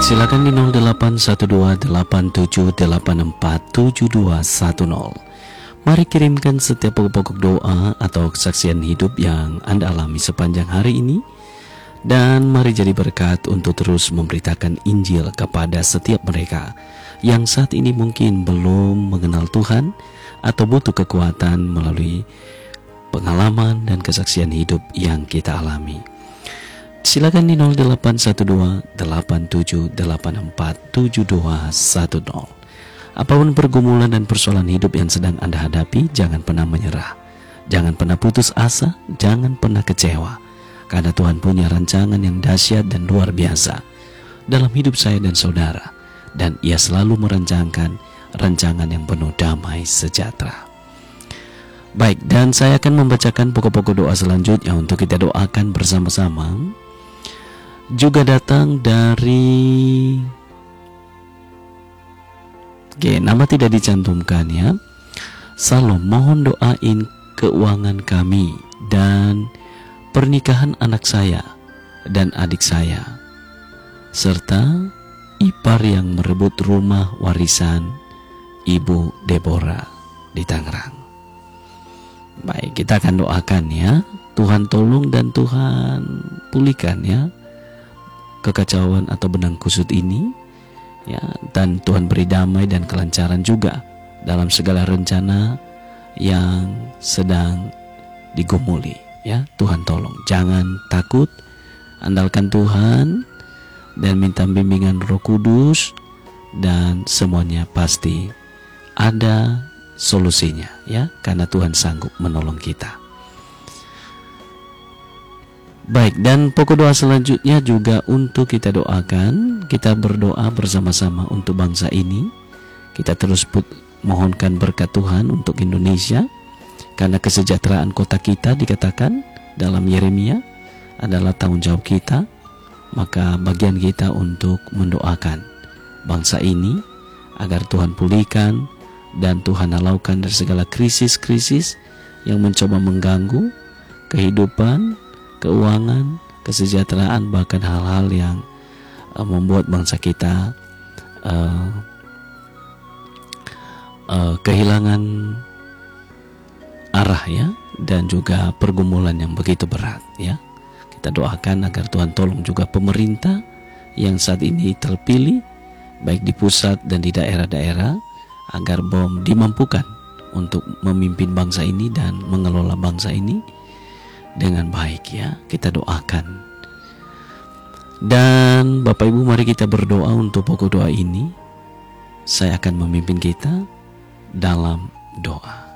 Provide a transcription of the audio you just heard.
Silakan di 081287847210. Mari kirimkan setiap pokok-pokok doa atau kesaksian hidup yang Anda alami sepanjang hari ini. Dan mari jadi berkat untuk terus memberitakan Injil kepada setiap mereka yang saat ini mungkin belum mengenal Tuhan atau butuh kekuatan melalui pengalaman dan kesaksian hidup yang kita alami. Silakan di 081287847210. Apapun pergumulan dan persoalan hidup yang sedang Anda hadapi, jangan pernah menyerah. Jangan pernah putus asa, jangan pernah kecewa. Karena Tuhan punya rancangan yang dahsyat dan luar biasa dalam hidup saya dan saudara. Dan Ia selalu merancangkan rancangan yang penuh damai sejahtera. Baik, dan saya akan membacakan pokok-pokok doa selanjutnya untuk kita doakan bersama-sama. Juga datang dari nama tidak dicantumkan ya. Salom, mohon doain keuangan kami dan pernikahan anak saya dan adik saya, serta ipar yang merebut rumah warisan Ibu Deborah di Tangerang. Baik, kita akan doakan ya. Tuhan tolong dan Tuhan pulihkan ya kekacauan atau benang kusut ini ya, dan Tuhan beri damai dan kelancaran juga dalam segala rencana yang sedang digumuli. Ya, Tuhan tolong, jangan takut, andalkan Tuhan dan minta bimbingan Roh Kudus, dan semuanya pasti ada solusinya ya, karena Tuhan sanggup menolong kita. Baik, dan pokok doa selanjutnya juga untuk kita doakan. Kita berdoa bersama-sama untuk bangsa ini. Kita terus mohonkan berkat Tuhan untuk Indonesia, karena kesejahteraan kota kita dikatakan dalam Yeremia adalah tanggung jawab kita. Maka bagian kita untuk mendoakan bangsa ini agar Tuhan pulihkan dan Tuhan halaukan dari segala krisis-krisis yang mencoba mengganggu kehidupan, keuangan, kesejahteraan, bahkan hal-hal yang membuat bangsa kita kehilangan arah ya, dan juga pergumulan yang begitu berat ya. Kita doakan agar Tuhan tolong juga pemerintah yang saat ini terpilih baik di pusat dan di daerah-daerah, agar dimampukan untuk memimpin bangsa ini dan mengelola bangsa ini dengan baik ya. Kita doakan. Dan Bapak Ibu, mari kita berdoa untuk pokok doa ini. Saya akan memimpin kita dalam doa.